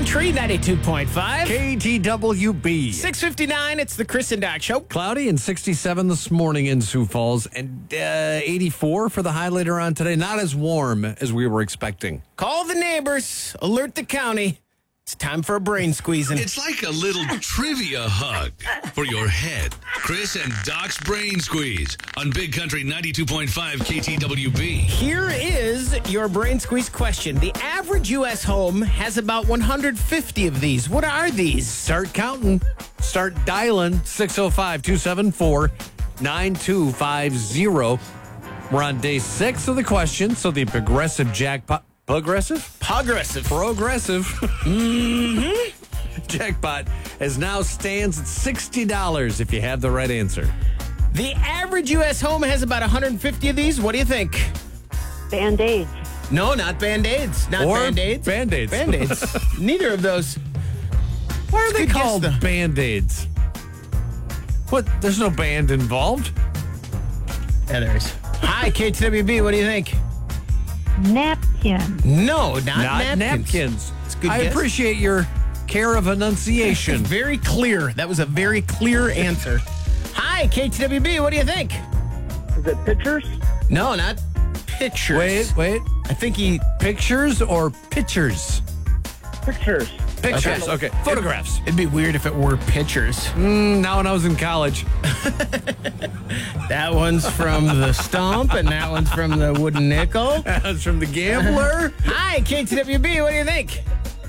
Country 92.5. KTWB. 6:59, it's the Chris and Doc Show. Cloudy and 67 this morning in Sioux Falls, and 84 for the high later on today. Not as warm as we were expecting. Call the neighbors, alert the county. It's time for a brain squeezing. It's like a little trivia hug for your head. Chris and Doc's Brain Squeeze on Big Country 92.5 KTWB. Here is your brain squeeze question. The average U.S. home has about 150 of these. What are these? Start counting. Start dialing 605-274-9250. We're on day 6 of the question, so the progressive jackpot. Progressive? Progressive. Jackpot as now stands at $60 if you have the right answer. The average U.S. home has about 150 of these. What do you think? Band-Aids. No, not Band-Aids. Not Or Band-Aids. Band-Aids. Band-Aids. Neither of those. Why are they Good guess, called though. Band-Aids? What? There's no band involved? Yeah, there is. Hi, KTWB. What do you think? Napkin. No, not Not napkins. It's a good I guess. appreciate your care of enunciation. Very clear. That was a very clear answer. Hi, KTWB. What do you think? Is it pictures? No, not pictures. Wait. I think he... Pictures or pictures? Pictures. Pictures. Okay. Photographs. It'd be weird if it were pictures. Now when I was in college. That one's from the Stump, and that one's from the Wooden Nickel. That's from the Gambler. Hi, KTWB. What do you think?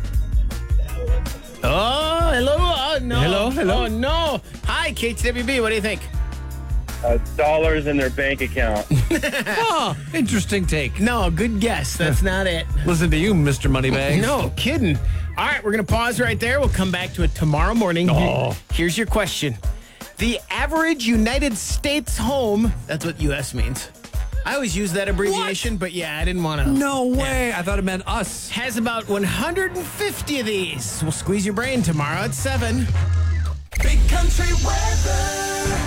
Oh, hello. Oh, no. Hello? Oh, no. Hi, KTWB. What do you think? Dollars in their bank account. Oh, interesting take. No, good guess. That's not it. Listen to you, Mr. Moneybags. No, kidding. All right, we're going to pause right there. We'll come back to it tomorrow morning. Oh. Here's your question. The average United States home, that's what U.S. means. I always use that abbreviation, but yeah, I didn't want to. No way. I thought it meant us. Has about 150 of these. We'll squeeze your brain tomorrow at 7. Big Country weather.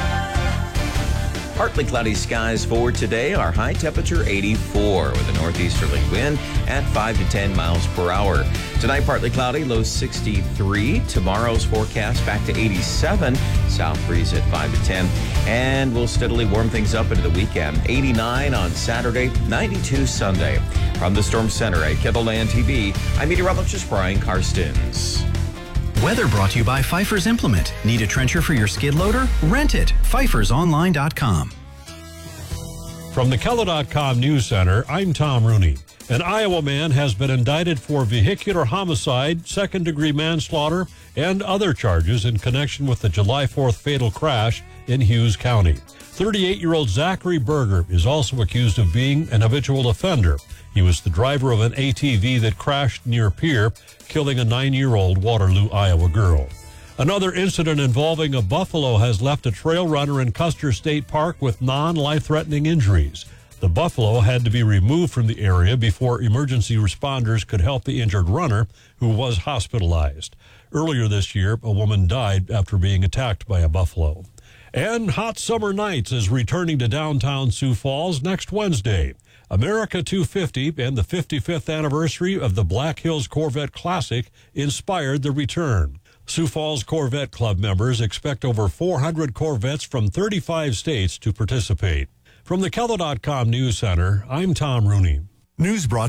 Partly cloudy skies for today. Our high temperature 84 with a northeasterly wind at 5 to 10 miles per hour. Tonight partly cloudy, low 63. Tomorrow's forecast back to 87. South breeze at 5 to 10. And we'll steadily warm things up into the weekend. 89 on Saturday, 92 Sunday. From the Storm Center at Kettleland TV, I'm meteorologist Brian Karstens. Weather brought to you by Pfeiffer's Implement. Need a trencher for your skid loader? Rent it. PfeiffersOnline.com. From the Keller.com News Center, I'm Tom Rooney. An Iowa man has been indicted for vehicular homicide, second-degree manslaughter, and other charges in connection with the July 4th fatal crash in Hughes County. 38-year-old Zachary Berger is also accused of being an habitual offender. He was the driver of an ATV that crashed near Pierre, killing a 9-year-old Waterloo, Iowa girl. Another incident involving a buffalo has left a trail runner in Custer State Park with non-life-threatening injuries. The buffalo had to be removed from the area before emergency responders could help the injured runner, who was hospitalized. Earlier this year, a woman died after being attacked by a buffalo. And Hot Summer Nights is returning to downtown Sioux Falls next Wednesday. America 250 and the 55th anniversary of the Black Hills Corvette Classic inspired the return. Sioux Falls Corvette Club members expect over 400 Corvettes from 35 states to participate. From the Keller.com News Center, I'm Tom Rooney. News brought